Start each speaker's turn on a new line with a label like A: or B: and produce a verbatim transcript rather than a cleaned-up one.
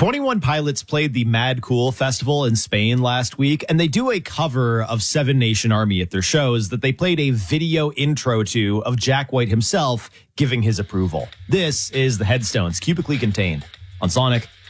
A: twenty-one Pilots played the Mad Cool Festival in Spain last week, and they do a cover of Seven Nation Army at their shows that they played a video intro to of Jack White himself giving his approval. This is the Headstones, Cubically Contained on Sonic